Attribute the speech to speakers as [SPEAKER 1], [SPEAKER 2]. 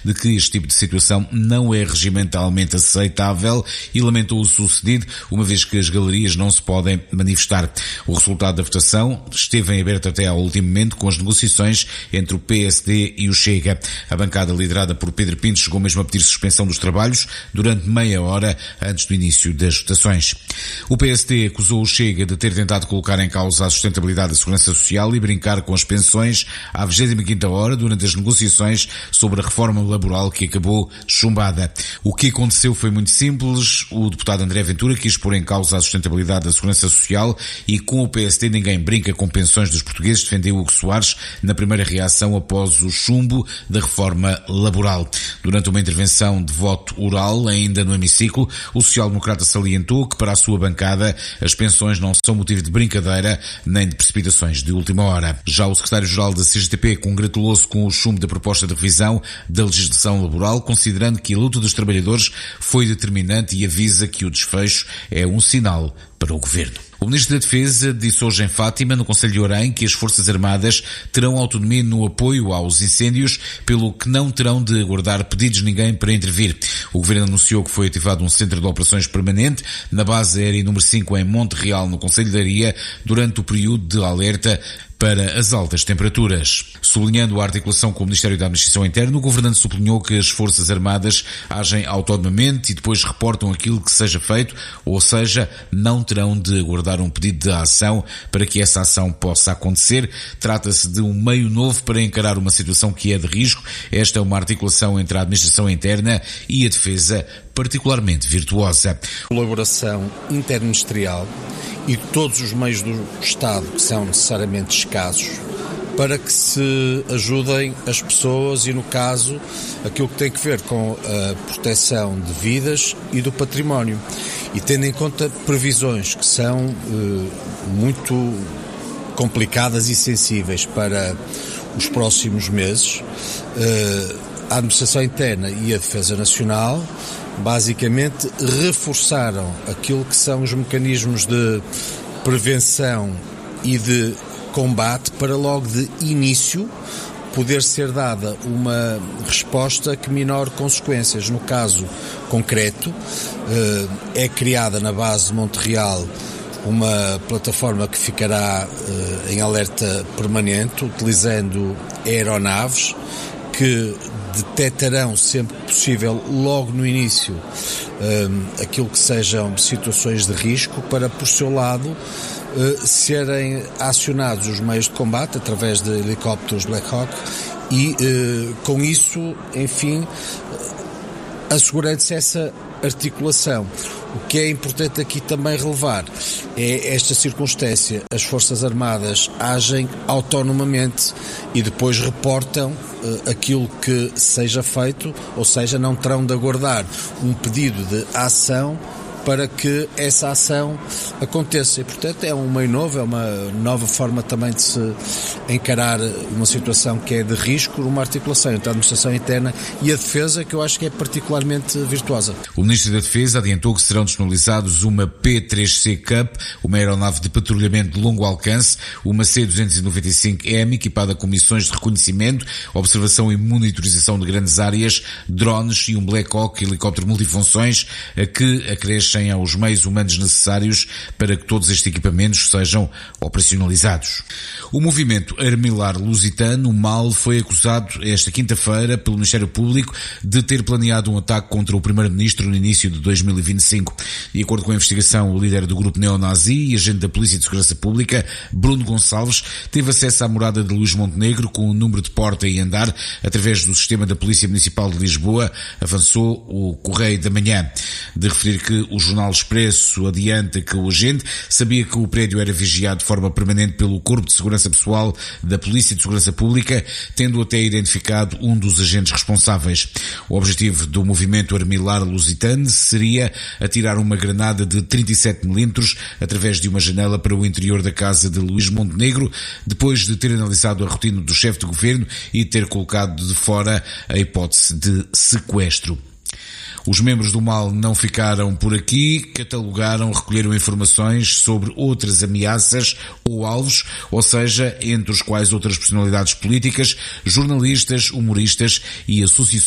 [SPEAKER 1] de que este tipo de situação não é regimentalmente aceitável e lamentou o sucedido, uma vez que as galerias não se podem manifestar. O resultado da votação esteve em aberto até ao último momento, com as negociações entre o PSD e o Chega. A bancada liderada por Pedro Pinto chegou mesmo a pedir suspensão dos trabalhos durante meia hora antes do início das votações. O PSD acusou o Chega de ter tentado colocar em causa a sustentabilidade da segurança social e brincar com as pensões à 25ª hora durante as negociações sobre a reforma laboral que acabou chumbada. O que aconteceu foi muito simples. O deputado André Ventura quis pôr em causa a sustentabilidade da segurança social e com o PSD ninguém brinca com pensões dos portugueses, defendeu Hugo Soares na primeira reação após o chumbo da reforma laboral. Durante uma intervenção de voto oral, ainda no hemiciclo, o social-democrata salientou que para a sua bancada as pensões não são motivo de brincadeira nem de precipitações de última hora. Já o secretário-geral da CGTP congratulou-se com o chumbo da proposta de revisão da legislação laboral, considerando que a luta dos trabalhadores foi determinante e avisa que o desfecho é um sinal para o governo. O Ministro da Defesa disse hoje em Fátima, no Conselho de Orem, que as Forças Armadas terão autonomia no apoio aos incêndios, pelo que não terão de aguardar pedidos de ninguém para intervir. O Governo anunciou que foi ativado um centro de operações permanente na base aérea número 5 em Monte Real, no Concelho de Aria, durante o período de alerta para as altas temperaturas. Sublinhando a articulação com o Ministério da Administração Interna, o governante sublinhou que as Forças Armadas agem autonomamente e depois reportam aquilo que seja feito, ou seja, não terão de aguardar um pedido de ação para que essa ação possa acontecer. Trata-se de um meio novo para encarar uma situação que é de risco. Esta é uma articulação entre a Administração Interna e a Defesa particularmente virtuosa.
[SPEAKER 2] Colaboração interministerial e todos os meios do Estado que são necessariamente escassos para que se ajudem as pessoas e, no caso, aquilo que tem que ver com a proteção de vidas e do património. E tendo em conta previsões que são muito complicadas e sensíveis para os próximos meses, a Administração Interna e a Defesa Nacional basicamente reforçaram aquilo que são os mecanismos de prevenção e de combate para logo de início poder ser dada uma resposta que minore consequências. No caso concreto, é criada na base de Monte Real uma plataforma que ficará em alerta permanente, utilizando aeronaves que detectarão sempre que possível, logo no início, aquilo que sejam situações de risco para, por seu lado, serem acionados os meios de combate através de helicópteros Black Hawk e, com isso, enfim, assegurando-se essa articulação. O que é importante aqui também relevar é esta circunstância. As Forças Armadas agem autonomamente e depois reportam aquilo que seja feito, ou seja, não terão de aguardar um pedido de ação para que essa ação aconteça. E, portanto, é um meio novo, é uma nova forma também de se encarar uma situação que é de risco, uma articulação entre a Administração Interna e a Defesa, que eu acho que é particularmente virtuosa.
[SPEAKER 1] O Ministro da Defesa adiantou que serão disponibilizados uma P-3C Cup, uma aeronave de patrulhamento de longo alcance, uma C-295M, equipada com missões de reconhecimento, observação e monitorização de grandes áreas, drones e um Black Hawk, helicóptero multifunções, a que acrescem aos meios humanos necessários para que todos estes equipamentos sejam operacionalizados. O movimento Armilar Lusitano, o MAL, foi acusado esta quinta-feira pelo Ministério Público de ter planeado um ataque contra o Primeiro-Ministro no início de 2025. De acordo com a investigação, o líder do grupo neonazi e agente da Polícia de Segurança Pública, Bruno Gonçalves, teve acesso à morada de Luís Montenegro com o número de porta e andar através do sistema da Polícia Municipal de Lisboa, avançou o Correio da Manhã. De referir que o Jornal Expresso adianta que o agente sabia que o prédio era vigiado de forma permanente pelo Corpo de Segurança Pessoal da Polícia de Segurança Pública, tendo até identificado um dos agentes responsáveis. O objetivo do movimento Armilar Lusitano seria atirar uma granada de 37 mm através de uma janela para o interior da casa de Luís Montenegro, depois de ter analisado a rotina do chefe de governo e ter colocado de fora a hipótese de sequestro. Os membros do MAL não ficaram por aqui, catalogaram, recolheram informações sobre outras ameaças ou alvos, ou seja, entre os quais outras personalidades políticas, jornalistas, humoristas e associações